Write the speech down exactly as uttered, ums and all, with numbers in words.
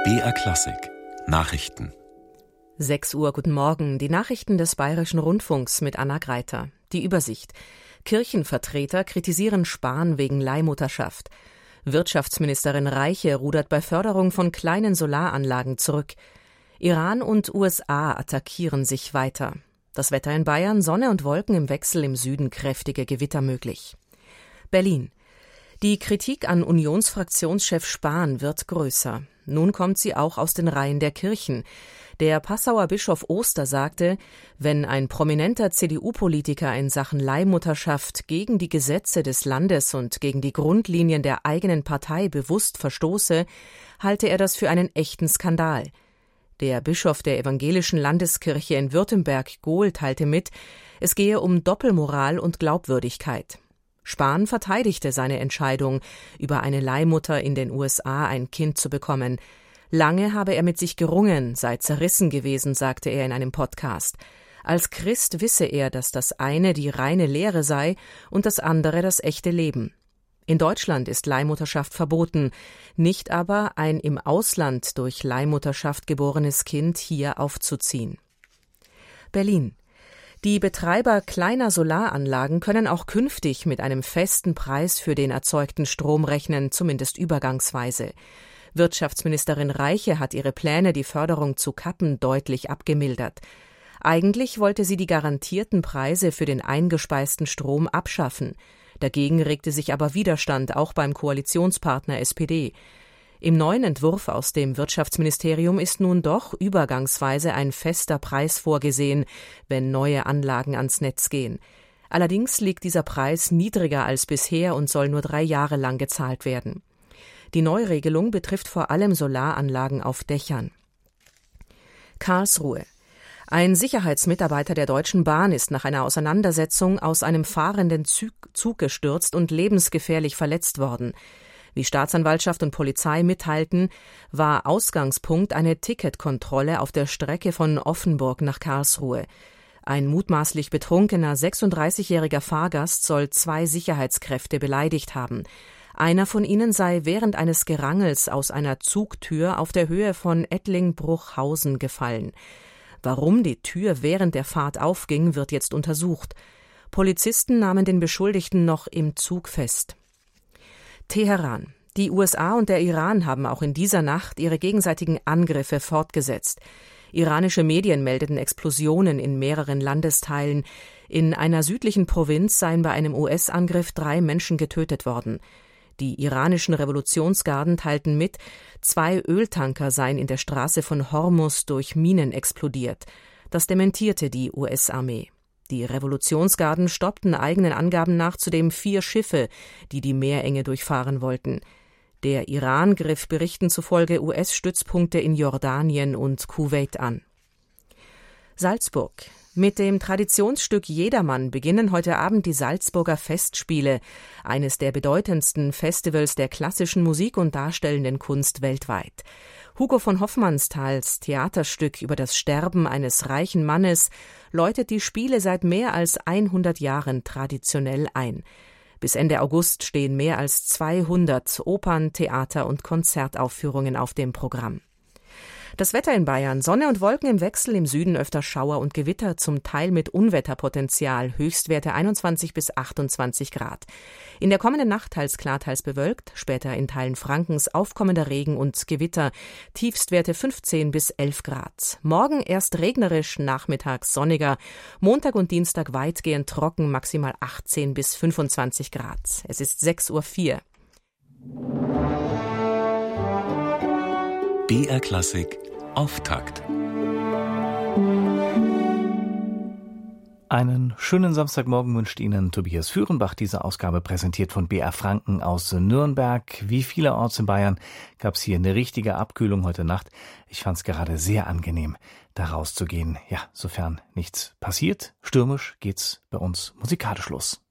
B R Klassik Nachrichten. sechs Uhr, guten Morgen. Die Nachrichten des Bayerischen Rundfunks mit Anna Greiter. Die Übersicht. Kirchenvertreter kritisieren Spahn wegen Leihmutterschaft. Wirtschaftsministerin Reiche rudert bei Förderung von kleinen Solaranlagen zurück. Iran und U S A attackieren sich weiter. Das Wetter in Bayern: Sonne und Wolken im Wechsel, im Süden kräftige Gewitter möglich. Berlin. Die Kritik an Unionsfraktionschef Spahn wird größer. Nun kommt sie auch aus den Reihen der Kirchen. Der Passauer Bischof Oster sagte, wenn ein prominenter C D U-Politiker in Sachen Leihmutterschaft gegen die Gesetze des Landes und gegen die Grundlinien der eigenen Partei bewusst verstoße, halte er das für einen echten Skandal. Der Bischof der evangelischen Landeskirche in Württemberg, Gohl, teilte mit, es gehe um Doppelmoral und Glaubwürdigkeit. Spahn verteidigte seine Entscheidung, über eine Leihmutter in den U S A ein Kind zu bekommen. Lange habe er mit sich gerungen, sei zerrissen gewesen, sagte er in einem Podcast. Als Christ wisse er, dass das eine die reine Lehre sei und das andere das echte Leben. In Deutschland ist Leihmutterschaft verboten, nicht aber ein im Ausland durch Leihmutterschaft geborenes Kind hier aufzuziehen. Berlin. Die Betreiber kleiner Solaranlagen können auch künftig mit einem festen Preis für den erzeugten Strom rechnen, zumindest übergangsweise. Wirtschaftsministerin Reiche hat ihre Pläne, die Förderung zu kappen, deutlich abgemildert. Eigentlich wollte sie die garantierten Preise für den eingespeisten Strom abschaffen. Dagegen regte sich aber Widerstand, auch beim Koalitionspartner S P D. Im neuen Entwurf aus dem Wirtschaftsministerium ist nun doch übergangsweise ein fester Preis vorgesehen, wenn neue Anlagen ans Netz gehen. Allerdings liegt dieser Preis niedriger als bisher und soll nur drei Jahre lang gezahlt werden. Die Neuregelung betrifft vor allem Solaranlagen auf Dächern. Karlsruhe. Ein Sicherheitsmitarbeiter der Deutschen Bahn ist nach einer Auseinandersetzung aus einem fahrenden Zug, Zug gestürzt und lebensgefährlich verletzt worden. Wie Staatsanwaltschaft und Polizei mitteilten, war Ausgangspunkt eine Ticketkontrolle auf der Strecke von Offenburg nach Karlsruhe. Ein mutmaßlich betrunkener sechsunddreißigjähriger Fahrgast soll zwei Sicherheitskräfte beleidigt haben. Einer von ihnen sei während eines Gerangels aus einer Zugtür auf der Höhe von Ettling-Bruchhausen gefallen. Warum die Tür während der Fahrt aufging, wird jetzt untersucht. Polizisten nahmen den Beschuldigten noch im Zug fest. Teheran. Die U S A und der Iran haben auch in dieser Nacht ihre gegenseitigen Angriffe fortgesetzt. Iranische Medien meldeten Explosionen in mehreren Landesteilen. In einer südlichen Provinz seien bei einem U S-Angriff drei Menschen getötet worden. Die iranischen Revolutionsgarden teilten mit, zwei Öltanker seien in der Straße von Hormuz durch Minen explodiert. Das dementierte die U S-Armee. Die Revolutionsgarden stoppten eigenen Angaben nach zudem vier Schiffe, die die Meerenge durchfahren wollten. Der Iran griff Berichten zufolge U S-Stützpunkte in Jordanien und Kuwait an. Salzburg. Mit dem Traditionsstück Jedermann beginnen heute Abend die Salzburger Festspiele, eines der bedeutendsten Festivals der klassischen Musik und darstellenden Kunst weltweit. Hugo von Hofmannsthals Theaterstück über das Sterben eines reichen Mannes läutet die Spiele seit mehr als hundert Jahren traditionell ein. Bis Ende August stehen mehr als zweihundert Opern-, Theater- und Konzertaufführungen auf dem Programm. Das Wetter in Bayern: Sonne und Wolken im Wechsel, im Süden öfter Schauer und Gewitter, zum Teil mit Unwetterpotenzial, Höchstwerte einundzwanzig bis achtundzwanzig Grad. In der kommenden Nacht teils klar, teils bewölkt, später in Teilen Frankens aufkommender Regen und Gewitter, Tiefstwerte fünfzehn bis elf Grad. Morgen erst regnerisch, nachmittags sonniger, Montag und Dienstag weitgehend trocken, maximal achtzehn bis fünfundzwanzig Grad. Es ist sechs Uhr vier. B R Klassik Auftakt. Einen schönen Samstagmorgen wünscht Ihnen Tobias Führenbach. Diese Ausgabe präsentiert von B R Franken aus Nürnberg. Wie vielerorts in Bayern gab es hier eine richtige Abkühlung heute Nacht. Ich fand es gerade sehr angenehm, da rauszugehen. Ja, sofern nichts passiert. Stürmisch geht's bei uns musikalisch los.